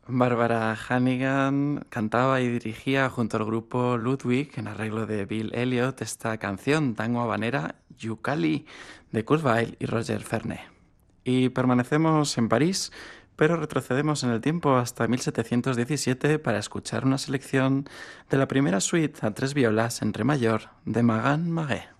Barbara Hannigan cantaba y dirigía junto al grupo Ludwig, en arreglo de Bill Elliott, esta canción tango habanera Yukali de Kurt Weill y Roger Fernet. Y permanecemos en París, pero retrocedemos en el tiempo hasta 1717 para escuchar una selección de la primera suite a tres violas en re mayor de Magan Magué.